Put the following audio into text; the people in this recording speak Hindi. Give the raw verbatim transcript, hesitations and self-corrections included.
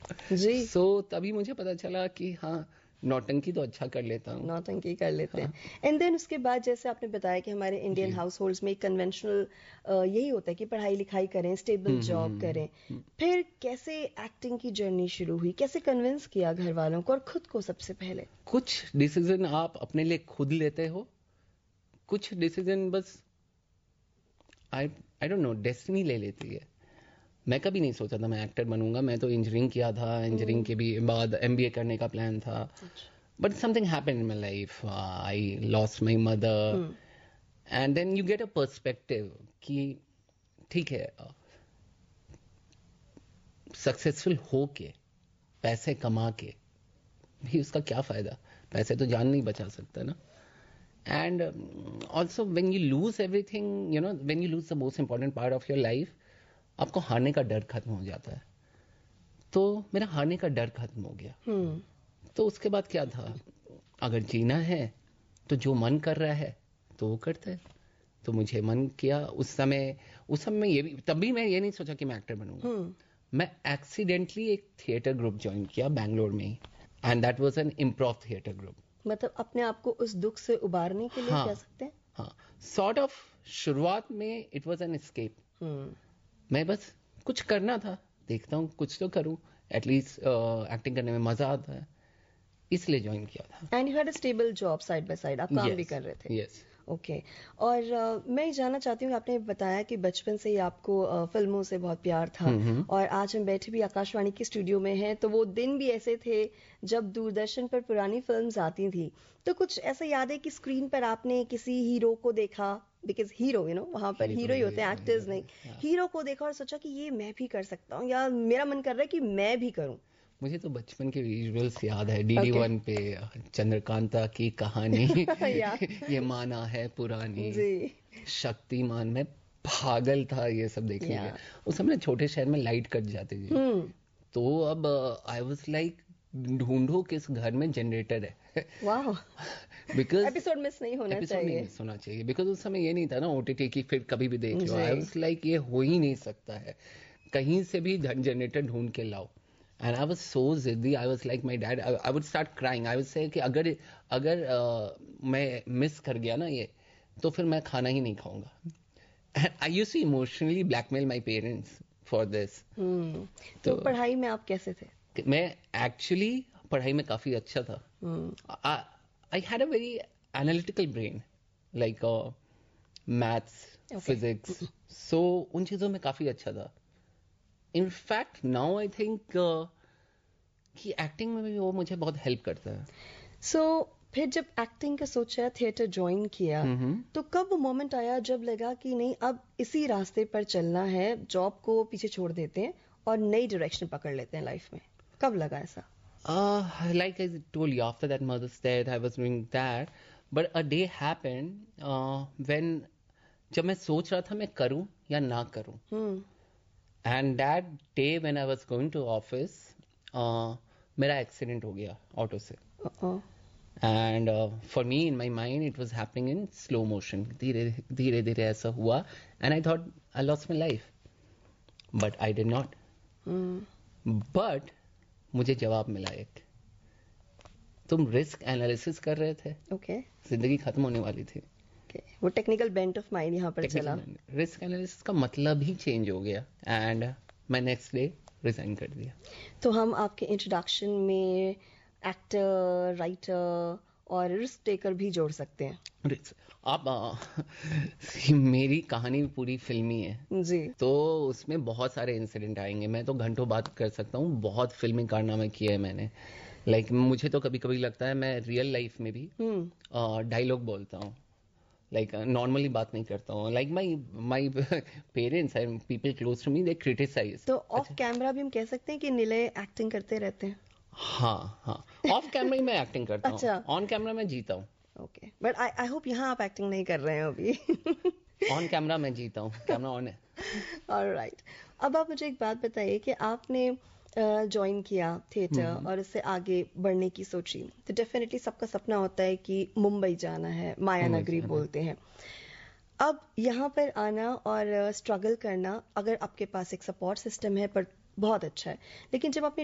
जी। सो so, तभी मुझे पता चला कि हाँ, नौटंकी तो अच्छा कर लेता हूँ। नौटंकी कर लेते हाँ। हैं। एंड देन उसके बाद जैसे आपने बताया कि हमारे इंडियन जी। हाउस होल्ड्स में कन्वेंशनल यही होता है कि पढ़ाई लिखाई करें, स्टेबल हम्म, जॉब हम्म, करें। हम्म। फिर कैसे एक्टिंग की जर्नी शुरू हुई, कैसे कन्विंस किया घर वालों को और खुद को सबसे पहले? कुछ डिसीजन आप अपने लिए खुद लेते हो, कुछ डिसीजन बस आई आई डोंट नो डेस्टिनी ले लेती है। मैं कभी नहीं सोचा था मैं एक्टर बनूंगा, मैं तो इंजीनियरिंग किया था, इंजीनियरिंग के भी बाद एमबीए करने का प्लान था। But something happened in my life, I lost my mother, hmm. And then you get a perspective कि ठीक है, सक्सेसफुल हो के, पैसे कमा के भी उसका क्या फायदा? पैसे तो जान नहीं बचा सकता ना। And also when you lose everything, you know, when you lose the most important part of your life, आपको हारने का डर खत्म हो जाता है। तो मेरा हारने का डर खत्म हो गया। हम्म। तो उसके बाद क्या था, अगर जीना है तो जो मन कर रहा है तो वो करता है। तो मुझे मन किया उस समय, उस समय ये भी, तब भी मैं ये नहीं सोचा कि मैं एक्टर बनूंगा। हम्म। मैं एक्सीडेंटली एक थिएटर ग्रुप ज्वाइन किया बैंगलोर में ही, and that was an improv theatre group. मतलब अपने आप को उस दुख से उबारने के लिए हाँ, कह सकते हैं। हाँ, सॉर्ट ऑफ शुरुआत में इट वाज एन एस्केप। हम्म। मैं बस कुछ करना था, देखता हूँ कुछ तो करूँ, एटलीस्ट एक्टिंग करने में मजा आता है, इसलिए ज्वाइन किया था। And you had a stable job side by side, आप काम भी यस, कर रहे थे। यस। Okay okay. और uh, मैं ये जानना चाहती हूँ, आपने बताया कि बचपन से ही आपको uh, फिल्मों से बहुत प्यार था। हम्म, हम्म। और आज हम बैठे भी आकाशवाणी के स्टूडियो में हैं, तो वो दिन भी ऐसे थे जब दूरदर्शन पर पुरानी फिल्म्स आती थी। तो कुछ ऐसा याद है कि स्क्रीन पर आपने किसी हीरो को देखा, बिकॉज हीरो यू नो वहां पर हीरो ही होते हैं, हीरो, एक्टर्स हीरो, नहीं। हाँ। हीरो को देखा और सोचा कि ये मैं भी कर सकता हूँ, या मेरा मन कर रहा है कि मैं भी करूँ। मुझे तो बचपन के विजुअल्स याद है, डीडी ओके। वन पे चंद्रकांता की कहानी या ये माना है पुरानी, जी। शक्तिमान में पागल था ये सब देखने या के। उस समय छोटे शहर में लाइट कट जाती थी, हम्म। तो अब आई वाज लाइक ढूंढो किस घर में जनरेटर है। वाह। बिकॉज एपिसोड मिस नहीं होना एपिसोड नहीं चाहिए। मिस होना चाहिए, बिकॉज उस समय ये नहीं था ना ओटीटी की फिर कभी भी देख लो। जी। आई वाज लाइक ये हो ही नहीं सकता है, कहीं से भी जनरेटर ढूंढ के लाओ। एंड आई वाज सो जिद्दी, I was like my dad, I would start crying, I would say कि अगर अगर uh, मैं मिस कर गया ना ये, तो फिर मैं खाना ही नहीं खाऊंगा। I used to emotionally blackmail my parents for this. हम्म। तो तो पढ़ाई में आप कैसे थे? मैं एक्चुअली पढ़ाई में काफी अच्छा था। हम्म। I had a very analytical brain, like maths, okay. Physics, सो उन चीजों में काफी अच्छा था। इनफैक्ट नाउ आई थिंक कि एक्टिंग में भी वो मुझे बहुत हेल्प करता है। सो फिर जब एक्टिंग का सोचा, थिएटर ज्वाइन किया, हम्म, हम्म। तो कब वो मोमेंट आया जब लगा कि नहीं अब इसी रास्ते पर चलना है, जॉब को पीछे छोड़ देते हैं और नई डायरेक्शन पकड़ लेते हैं लाइफ में? कब लगा ऐसा? Uh, like I told you, after that mother's death, I was doing that. But a day happened uh, when जब मैं सोच रहा था मैं करूं या ना करूं, हम्म। and that day when I was going to office, uh, मेरा एक्सीडेंट हो गया ऑटो से। Uh-oh. And for me in my mind it was happening in slow motion, धीरे धीरे धीरे ऐसा हुआ, and I thought I lost my life, but I did not. Hmm. But मुझे जवाब मिला एक, तुम रिस्क एनालिसिस कर रहे थे, ओके। जिंदगी खत्म होने वाली थी। ओके, वो टेक्निकल बेंट ऑफ माइंड यहाँ पर चला। रिस्क एनालिसिस का मतलब ही चेंज हो गया, एंड मैं नेक्स्ट डे रिजाइन कर दिया। तो हम आपके इंट्रोडक्शन में एक्टर, राइटर और रिस्क टेकर भी जोड़ सकते हैं। Risk- आप आ, मेरी कहानी पूरी फिल्मी है, जी। तो उसमें बहुत सारे इंसिडेंट आएंगे, मैं तो घंटों बात कर सकता हूँ, बहुत फिल्मी कारनामे किए हैं मैंने। लाइक like, मुझे तो कभी कभी लगता है मैं रियल लाइफ में भी हम्म। डायलॉग बोलता हूँ, लाइक नॉर्मली बात नहीं करता हूँ। Like my my parents and people close to me they criticise. तो ऑफ कैमरा भी हम कह सकते हैं कि निलय एक्टिंग करते रहते हैं। हाँ, हाँ, ऑफ कैमरा ही मैं एक्टिंग करता हूँ, अच्छा। ऑन कैमरा मैं जीता हूँ। Okay, but I I hope यहाँ आप एक्टिंग नहीं कर रहे हैं अभी। ऑन कैमरा मैं जीता हूँ, कैमरा ऑन है। ऑलराइट। अब आप मुझे एक बात बताइए कि आपने ज्वाइन किया थिएटर और उससे आगे बढ़ने की सोची, तो डेफिनेटली सबका सपना होता है कि मुंबई जाना है, माया मुंबई नगरी जाना। बोलते हैं। अब यहाँ पर आना और स्ट्रगल करना, अगर आपके पास एक सपोर्ट सिस्टम है पर बहुत अच्छा है, लेकिन जब आपने